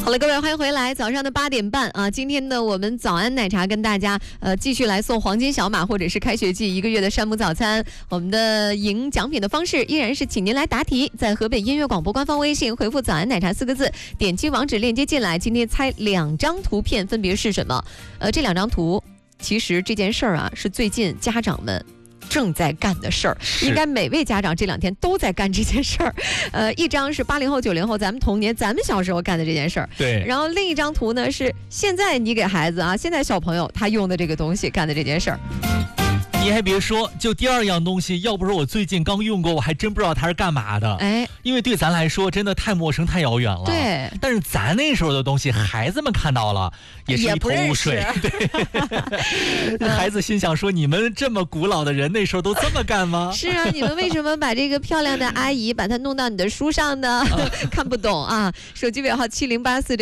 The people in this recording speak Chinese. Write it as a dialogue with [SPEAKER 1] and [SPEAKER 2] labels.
[SPEAKER 1] 好了，各位欢迎回来，早上的8点半啊！今天呢，我们早安奶茶跟大家继续来送黄金小马或者是开学季1个月的山姆早餐。我们的赢奖品的方式依然是请您来答题，在河北音乐广播官方微信回复早安奶茶4个字，点击网址链接进来。今天猜2张图片分别是什么？这2张图其实这件事儿啊是最近家长们正在干的事儿，应该每位家长这2天都在干这件事儿。一张是80后、90后，咱们童年、咱们小时候干的这件事儿。
[SPEAKER 2] 对。
[SPEAKER 1] 然后另一张图呢是现在你给孩子啊，现在小朋友他用的这个东西干的这件事儿。
[SPEAKER 2] 你还别说，就第2样东西，要不是我最近刚用过，我还真不知道它是干嘛的。因为对咱来说真的太陌生、太遥远了。
[SPEAKER 1] 对。
[SPEAKER 2] 但是咱那时候的东西，孩子们看到了也是一头雾水。对。孩子心想说：“你们这么古老的人，那时候都这么干吗？”
[SPEAKER 1] 是啊，你们为什么把这个漂亮的阿姨把它弄到你的书上呢？看不懂啊！手机尾号7084。